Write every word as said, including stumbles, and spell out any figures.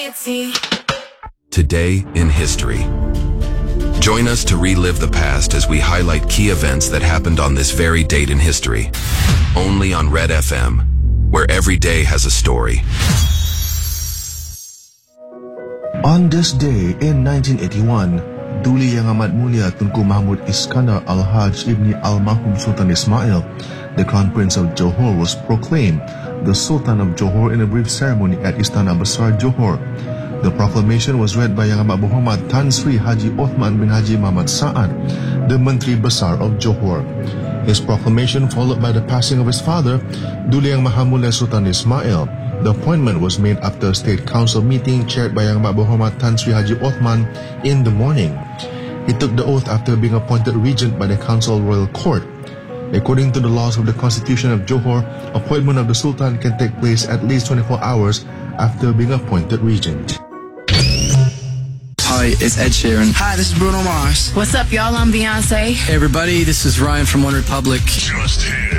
society. Today in history. Join us to relive the past as we highlight key events that happened on this very date in history. Only on Red F M, where every day has a story. On this day in nineteen eighty-one, Duli yang amat mulia Tunku Mahmud Iskandar Al-Haj Ibni Al-Mahum Sultan Ismail, the Crown Prince of Johor, was proclaimed the Sultan of Johor in a brief ceremony at Istana Besar Johor. The proclamation was read by Yang Amat Muhammad Tan Sri Haji Othman bin Haji Muhammad Sa'ad, the Menteri Besar of Johor. His proclamation followed by the passing of his father, Duli Yang Maha Mulia Sultan Ismail. The appointment was made after a state council meeting chaired by Yang Amat Muhammad Tan Sri Haji Othman in the morning. He took the oath after being appointed regent by the Council Royal Court. According to the laws of the Constitution of Johor, appointment of the Sultan can take place at least twenty-four hours after being appointed regent. Hi, it's Ed Sheeran. Hi, this is Bruno Mars. What's up, y'all? I'm Beyonce. Hey, everybody, this is Ryan from One Republic. Just hit.